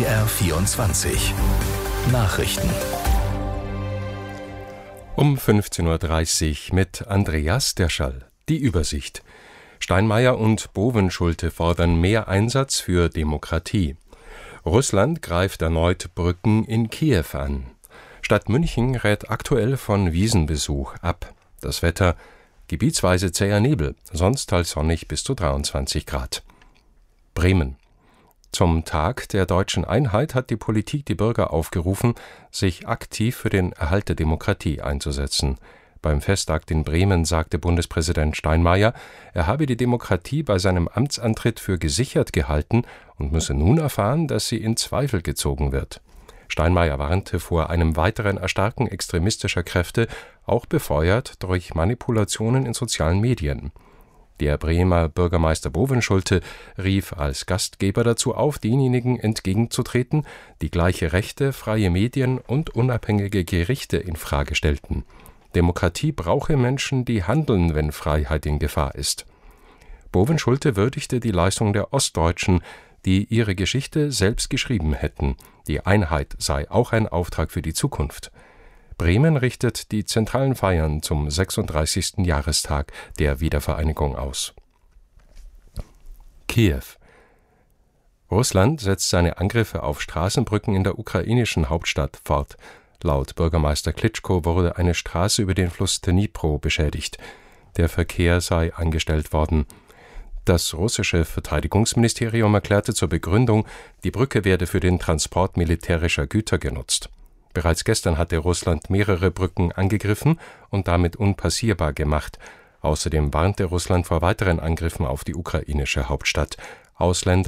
BR24 Nachrichten. Um 15:30 Uhr mit Andreas Derschall. Die Übersicht. Steinmeier und Bovenschulte fordern mehr Einsatz für Demokratie. Russland greift erneut Brücken in Kiew an. Stadt München rät aktuell von Wiesenbesuch ab. Das Wetter: gebietsweise zäher Nebel, sonst teils sonnig bis zu 23 Grad. Bremen. Zum Tag der deutschen Einheit hat die Politik die Bürger aufgerufen, sich aktiv für den Erhalt der Demokratie einzusetzen. Beim Festakt in Bremen sagte Bundespräsident Steinmeier, er habe die Demokratie bei seinem Amtsantritt für gesichert gehalten und müsse nun erfahren, dass sie in Zweifel gezogen wird. Steinmeier warnte vor einem weiteren Erstarken extremistischer Kräfte, auch befeuert durch Manipulationen in sozialen Medien. Der Bremer Bürgermeister Bovenschulte rief als Gastgeber dazu auf, denjenigen entgegenzutreten, die gleiche Rechte, freie Medien und unabhängige Gerichte in Frage stellten. Demokratie brauche Menschen, die handeln, wenn Freiheit in Gefahr ist. Bovenschulte würdigte die Leistung der Ostdeutschen, die ihre Geschichte selbst geschrieben hätten. Die Einheit sei auch ein Auftrag für die Zukunft. Bremen richtet die zentralen Feiern zum 36. Jahrestag der Wiedervereinigung aus. Kiew. Russland setzt seine Angriffe auf Straßenbrücken in der ukrainischen Hauptstadt fort. Laut Bürgermeister Klitschko wurde eine Straße über den Fluss Dnipro beschädigt. Der Verkehr sei eingestellt worden. Das russische Verteidigungsministerium erklärte zur Begründung, die Brücke werde für den Transport militärischer Güter genutzt. Bereits gestern hatte Russland mehrere Brücken angegriffen und damit unpassierbar gemacht. Außerdem warnte Russland vor weiteren Angriffen auf die ukrainische Hauptstadt. Ausländer